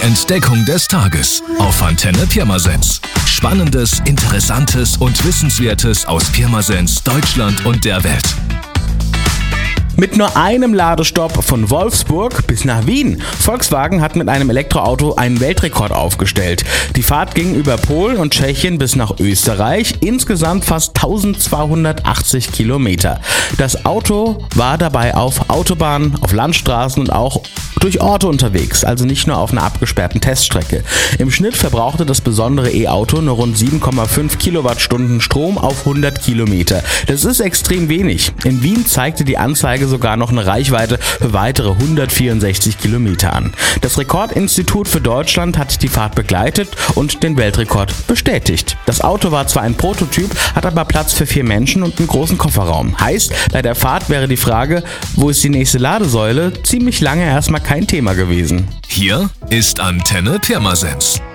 Entdeckung des Tages auf Antenne Pirmasens. Spannendes, Interessantes und Wissenswertes aus Pirmasens, Deutschland und der Welt. Mit nur einem Ladestopp von Wolfsburg bis nach Wien. Volkswagen hat mit einem Elektroauto einen Weltrekord aufgestellt. Die Fahrt ging über Polen und Tschechien bis nach Österreich, insgesamt fast 1280 Kilometer. Das Auto war dabei auf Autobahnen, auf Landstraßen und auch durch Orte unterwegs, also nicht nur auf einer abgesperrten Teststrecke. Im Schnitt verbrauchte das besondere E-Auto nur rund 7,5 Kilowattstunden Strom auf 100 Kilometer. Das ist extrem wenig. In Wien zeigte die Anzeige sogar noch eine Reichweite für weitere 164 Kilometer an. Das Rekordinstitut für Deutschland hat die Fahrt begleitet und den Weltrekord bestätigt. Das Auto war zwar ein Prototyp, hat aber Platz für 4 Menschen und einen großen Kofferraum. Heißt, bei der Fahrt wäre die Frage, wo ist die nächste Ladesäule, ziemlich lange erstmal kein Thema gewesen. Hier ist Antenne Pirmasens.